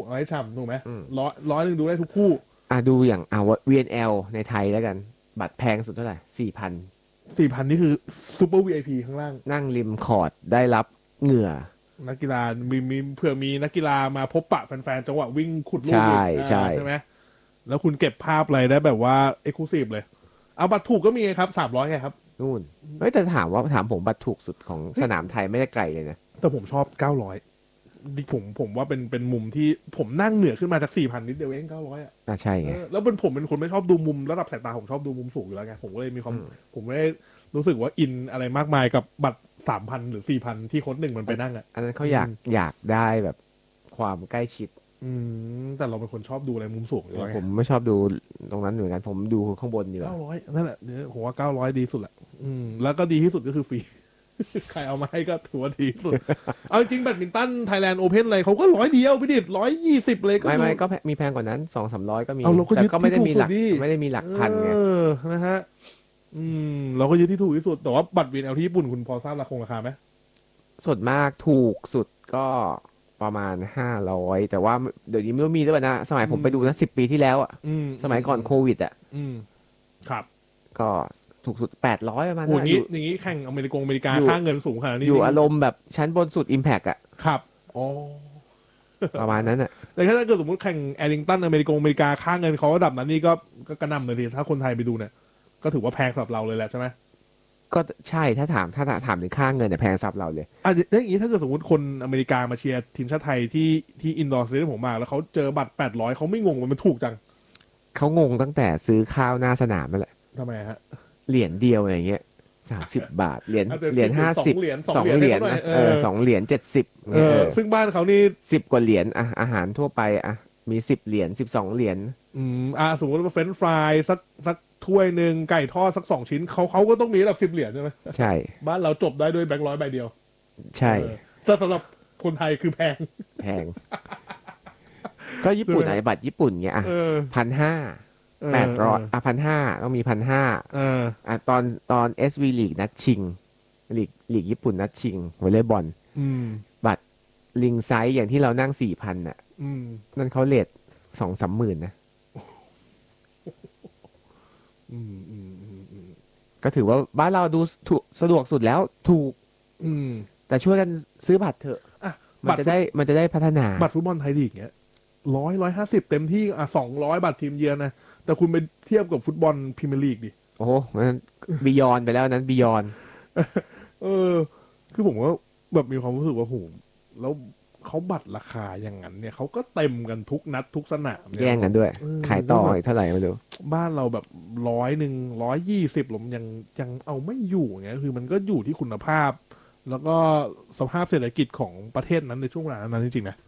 ร้อยฉ่ำถูกไหมร้อยหนึ่งดูได้ทุกคู่ดูอย่างVNL ในไทยแล้วกันบัตรแพงสุดเท่าไหร่4,000 4,000นี่คือซูเปอร์ VIP ข้างล่างนั่งริมคอร์ตได้รับเหงื่อนักกีฬามีเผื่อมีนักกีฬามาพบปะแฟนๆจังหวะวิ่งขุดลูกใช่ใช่ไหมแล้วคุณเก็บภาพอะไรได้แบบว่าเอ็กซ์คลูซีฟเลยเอาบัตรถูกก็มีครับ300ไงครับนู่นแต่ถามผมบัตรถูกสุดของสนามไทยไม่ได้ไกลเลยนะแต่ผมชอบ900ผมว่าเป็นมุมที่ผมนั่งเหนือขึ้นมาจาก4,000นิดเดียวเอง900 ใช่ไงแล้วผมเป็นคนไม่ชอบดูมุมระดับสายตาผมชอบดูมุมสูงอยู่แล้วไงผมก็เลยมีความผมไม่ได้รู้สึกว่าอินอะไรมากมายกับบัตร3,000หรือ4,000ที่โค้ชหนึ่งมันไปนั่งอันนั้นเขาอยากได้แบบความใกล้ชิดแต่เราเป็นคนชอบดูอะไรมุมสูงอยู่แล้วไงผมไม่ชอบดูตรงนั้นเหมือนกันผมดูข้างบนดีกว่า 900นั่นแหละเนี่ยผมว่า900ดีสุดแหละแล้วก็ดีที่สุดก็คือฟรี ใครเอามาให้ก็ถือว่าดีสุดเอาจริงแบดมินตันไทยแลนด์โอเพ่นอะไรเขาก็100เดียวพี่ดิ120เลยก็ไม่ก็มีแพงกว่านั้น200-300ก็มีแต่ก็ไม่ได้มีหลักพันไงนะฮะเราก็ยึดที่ถูกที่สุดแต่ว่าบัตร VNL ที่ญี่ปุ่นคุณพอทราบราคาไหมส่วนมากถูกสุดก็ประมาณ500แต่ว่าเดี๋ยวนี้ไม่รู้มีหรือเปล่านะสมัยผมไปดูนะ10 ปีที่แล้วอ่ะสมัยก่อนโควิดอ่ะครับก็ถูกสุด800ประมาณนั้นอย่างนี้แข่งอเมริกาค่าเงินสูงขนาดนี้อยู่อารมณ์แบบชั้นบนสุด Impact อ่ะครับอ๋อประมาณนั้นอ่ะแต่ถ้าเกิดสมมติแข่งแอริงตันอเมริกาค่าเงินเขาระดับนั้นนี่ก็กระหน่ำเลยทีถ้าคนไทยไปดูเนี่ยก็ถือว่าแพงสำหรับเราเลยแหละใช่ไหมก็ใช่ถ้าถามถึงค่าเงินเนี่ยแพงสำหรับเราเลยอย่างนี้ถ้าเกิดสมมติคนอเมริกามาเชียร์ทีมชาติไทยที่อินดอร์สเตเดียมผมมาแล้วเขาเจอบัตร800เขาไม่งงมันถูกจังเขางงตั้งแต่ซื้อข้าวหน้าสนามนั่นแหละทำไมฮะเหรียญเดียวอย่างเงี้ย30 บาทเหรียญ50 2 เหรียญนะ2 เหรียญ70 ซึ่งบ้านเขานี่ 10 กว่าเหรียญอาหารทั่วไปมี10 เหรียญ12 เหรียญสมมติว่าเฟรนช์ฟรายสักถ้วยหนึ่งไก่ทอดสัก2 ชิ้นเขาก็ต้องมีระดับ10 เหรียญใช่ไหมใช่บ้านเราจบได้ด้วยแบงค์100ใบเดียวใช่แต่สำหรับคนไทยคือแพงก็ญี่ปุ่นบัตรญี่ปุ่นเงี้ย1,500 1,500ต้องมี1,500ตอนSV League นัดชิงลีกญี่ปุ่นนัดชิงวอลเลย์บอลบัตรลิงไซส์อย่างที่เรานั่ง4,000น่ะนั่นเขาเรท2-3 หมื่นนะก็ถือว่าบ้านเราดูสะดวกสุดแล้วถูกแต่ช่วยกันซื้อบัตรเถอะมันจะได้พัฒนาบัตรฟุตบอลไทยลีกเงี้ย150เต็มที่200บัตรทีมเยือนนะแต่คุณไปเทียบกับฟุตบอลพรีเมียร์ลีกดิโอ้โหมันบียอนไปแล้วนั้นบียอนคือผมว่าแบบมีความรู้สึกว่าโหแล้วเขาบัตรราคาอย่างนั้นเนี่ยเขาก็เต็มกันทุกนัดทุกสนามแย่งกันด้วยขายต่อเท่าไหร่ไม่รู้บ้านเราแบบ100 120ผมยังเอาไม่อยู่เงี้ยคือมันก็อยู่ที่คุณภาพแล้วก็สภาพเศรษฐกิจของประเทศนั้นในช่วงเวลานั้นจริงๆนะ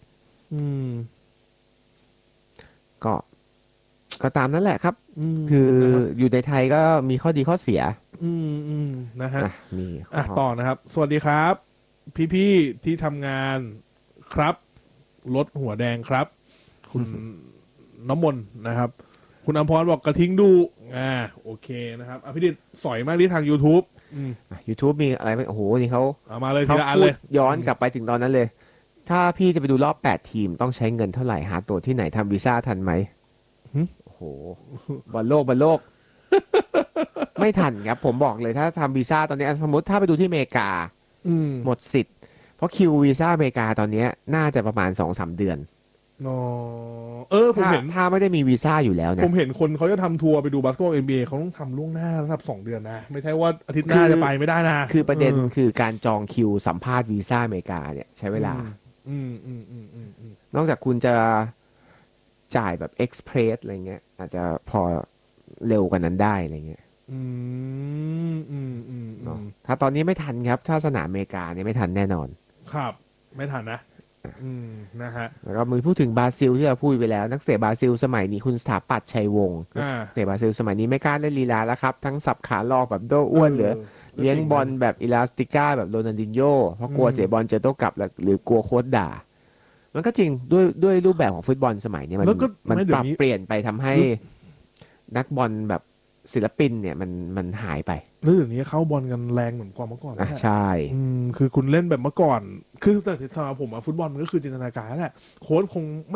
ก็ตามนั้นแหละครับคืออยู่ในไทยก็มีข้อดีข้อเสียนะฮะมีต่อนะครับสวัสดีครับพี่ๆที่ทำงานครับรถหัวแดงครับคุณน้ำมนต์นะครับคุณอมพรบอกกระทิงดูโอเคนะครับพี่ดิษสอยมากที่ทาง YouTube YouTube มีอะไรไหมโอ้โหนี่เขามาเลยทีละอันเลยย้อนกลับไปถึงตอนนั้นเลยถ้าพี่จะไปดูรอบ8 ทีมต้องใช้เงินเท่าไหร่หาตั๋วที่ไหนทำวีซ่าทันไหมโอ้โหบอลโลก ไม่ทันครับผมบอกเลยถ้าทำวีซ่าตอนนี้สมมติถ้าไปดูที่อเมริกาหมดสิทธิ์เพราะคิววีซ่าอเมริกาตอนนี้น่าจะประมาณ 2-3 เดือนผมเห็นถ้าไม่ได้มีวีซ่าอยู่แล้วเนี่ยผมเห็นคนเขาจะทำทัวร์ไปดูบาสเกตบอล NBA เขาต้องทำล่วงหน้าระดับ2 เดือนนะไม่ใช่ว่าอาทิตย์หน้าจะไปไม่ได้นะคือประเด็นคือการจองคิวสัมภาษณ์วีซ่าอเมริกาเนี่ยใช้เวลานอกจากคุณจะจ่ายแบบเอ็กซ์เพรสอะไรเงี้ยอาจจะพอเร็วกว่านั้นได้อะไรเงี้ยถ้าตอนนี้ไม่ทันครับถ้าสนามอเมริกาเนี่ยไม่ทันแน่นอนครับไม่ทันนะนะฮะแล้วก็มีพูดถึงบราซิลที่เราพูดไปแล้วนักเตะบราซิลสมัยนี้คุณสถาปัตย์ชัยวงศ์เตะบราซิลสมัยนี้ไม่กล้าเล่นลีลาแล้วครับทั้งสับขาลอกแบบโดอ้วนหรือเลี้ยงบอลแบบอิลาสติก้าแบบโรนัลดินโญ่เพราะกลัวเสียบอลเจอโต้กลับหรือกลัวโค้ชด่ามันก็จริงด้วยรูปแบบของฟุตบอลสมัยนี้มันปรับเปลี่ยนไปทำให้นักบอลแบบศิลปินเนี่ยมันหายไปแล้วอย่างนี้เข้าบอลกันแรงเหมือนกว่าเมื่อก่อนใช่คือคุณเล่นแบบเมื่อก่อนคือแต่สำหรับผมฟุตบอลมันก็คือจินตนาการแหละโค้ชคง